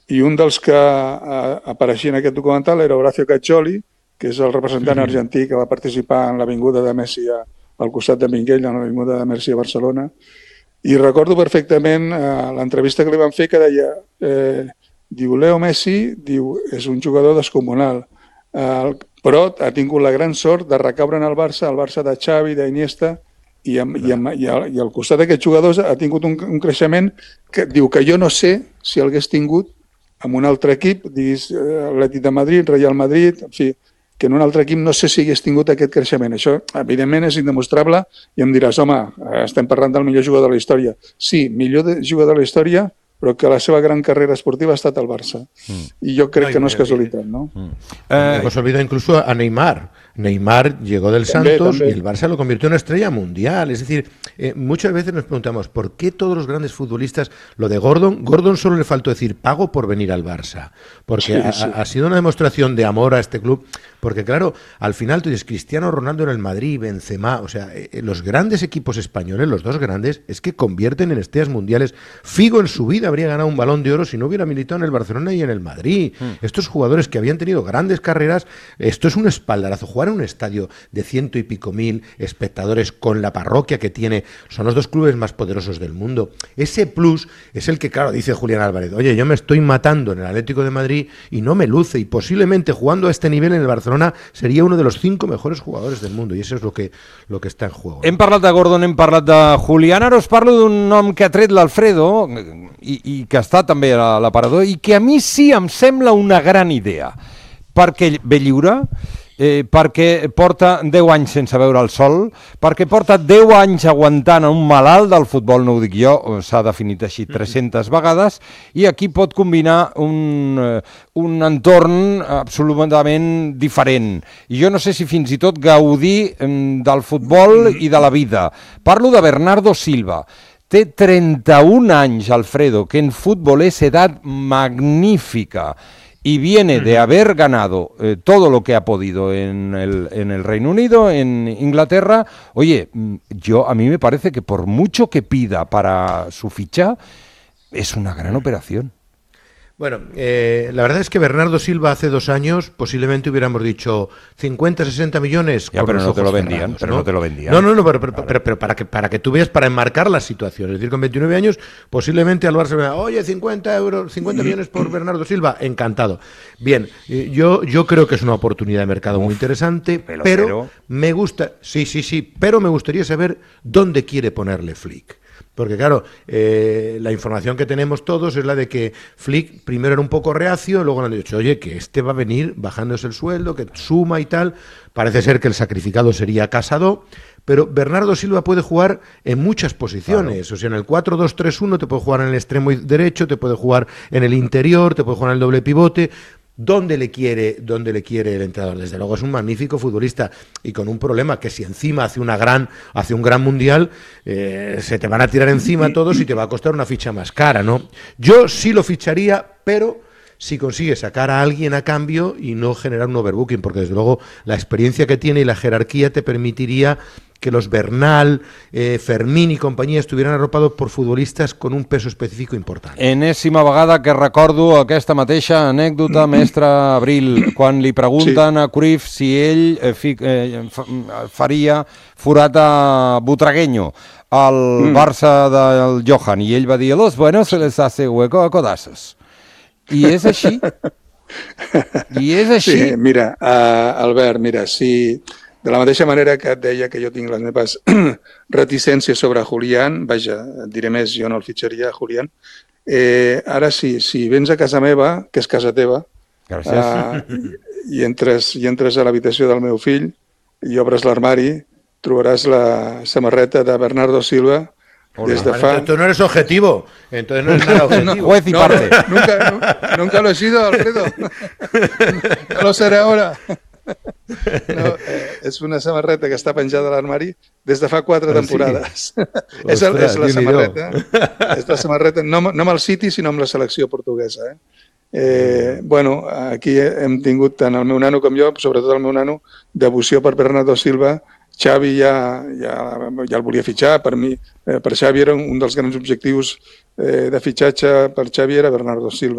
i un dels que apareixia en aquest documental era Horacio Caccioli, que és el representant argentí que va participar en l'avinguda de Messi al costat de Minguell, en l'avinguda de Messi a Barcelona. I recordo perfectament l'entrevista que li van fer que deia diu, Leo Messi diu, és un jugador descomunal, però ha tingut la gran sort de recaure en el Barça de Xavi, d'Iniesta, i al costat d'aquests jugadors ha tingut un creixement que diu que jo no sé si hagués tingut en un altre equip, diguis Atlètic de Madrid, Real Madrid, en fi, que en un altre equip no sé si hagués tingut aquest creixement. Això, evidentment, és indemostrable i em diràs, home, estem parlant del millor jugador de la història. Sí, millor jugador de la història, però que la seva gran carrera esportiva ha estat al Barça. Y yo creo que no es casualidad, ¿no? Hemos olvidado incluso a Neymar. Neymar llegó del Santos y el Barça lo convirtió en una estrella mundial. Es decir, muchas veces nos preguntamos, ¿por qué todos los grandes futbolistas, lo de Gordon solo le faltó decir, pago por venir al Barça? Porque ha sido una demostración de amor a este club. Porque claro, al final tú dices, Cristiano Ronaldo en el Madrid, Benzema, o sea, los grandes equipos españoles, los dos grandes, es que convierten en estrellas mundiales. Figo en su vida habría ganado un Balón de Oro si no hubiera militado en el Barcelona y en el Madrid. Estos jugadores que habían tenido grandes carreras, esto es un espaldarazo. Jugar en un estadio de 100 y pico mil espectadores con la parroquia que tiene, son los dos clubes más poderosos del mundo. Ese plus es el que, claro, dice Julián Álvarez, oye, yo me estoy matando en el Atlético de Madrid y no me luce, y posiblemente jugando a este nivel en el Barcelona sería uno de los 5 mejores jugadores del mundo, y eso es lo que está en juego. Hem parlat de Gordon, hem parlat de Julián, ara us parlo d'un nom que ha tret l'Alfredo i que està també a l'aparador i que a mi sí em sembla una gran idea, perquè ve lliure, perquè porta 10 anys sense veure el sol, perquè porta 10 anys aguantant un malalt del futbol, no ho dic jo, s'ha definit així 300 vegades, i aquí pot combinar un entorn absolutament diferent. I jo no sé si fins i tot gaudir del futbol i de la vida. Parlo de Bernardo Silva. Té 31 anys, Alfredo, que en fútbol es edad magnífica. Y viene de haber ganado todo lo que ha podido en el Reino Unido, en Inglaterra. Oye, a mí me parece que por mucho que pida para su ficha, es una gran operación. Bueno, la verdad es que Bernardo Silva hace 2 años posiblemente hubiéramos dicho 50, 60 millones. Ya, pero no te lo vendían, No, pero para que tú veas, para enmarcar la situación. Es decir, con 29 años posiblemente al Barça me da, oye, 50 millones por Bernardo Silva, encantado. Bien, yo creo que es una oportunidad de mercado muy interesante, pero me gusta, pero me gustaría saber dónde quiere ponerle Flick. Porque claro, la información que tenemos todos es la de que Flick primero era un poco reacio, luego le han dicho, oye, que este va a venir bajándose el sueldo, que suma y tal. Parece ser que el sacrificado sería Casado, pero Bernardo Silva puede jugar en muchas posiciones. Claro. O sea, en el 4-2-3-1 te puede jugar en el extremo derecho, te puede jugar en el interior, te puede jugar en el doble pivote. ¿Dónde le quiere el entrenador? Desde luego es un magnífico futbolista y con un problema que si encima hace un gran mundial, se te van a tirar encima todos y te va a costar una ficha más cara, ¿no? Yo sí lo ficharía, pero si consigue sacar a alguien a cambio y no generar un overbooking, porque desde luego la experiencia que tiene y la jerarquía te permitiría que los Bernal, Fermín i companyia estuvieran arropados por futbolistes con un peso específic important. Enèsima vegada que recordo aquesta mateixa anècdota, mestre Abril, quan li pregunten a Cruyff si ell faria forat a Butragueño al Barça del Johan, i ell va dir, los buenos se les hace hueco a codazos. I és així. Sí, mira, Albert, sí, de la mateixa manera que et deia que jo tinc les meves reticències sobre Julián, vaja, et diré més, jo no el fitxaria a Julián. Ara sí, si vens a casa meva, que és casa teva, i entres a l'habitació del meu fill i obres l'armari, trobaràs la samarreta de Bernardo Silva. Entonces no eres objetivo. Entonces no eres nada objetivo. Juez y parte. Nunca lo he sido, Alfredo. No lo seré ahora. No, és una samarreta que està penjada a l'armari des de fa 4 temporades. És la samarreta. És la samarreta, no amb el City, sinó amb la selecció portuguesa. Bueno, aquí hem tingut tant el meu nano com jo, sobretot el meu nano, devoció per Bernardo Silva. Xavi ja el volia fitxar. Per mi, per Xavi era un dels grans objectius de fitxatge per Xavi era Bernardo Silva.